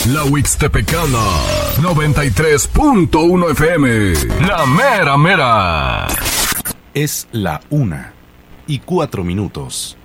La Huixtepecana 93.1 FM. La mera mera. Es la 1:04.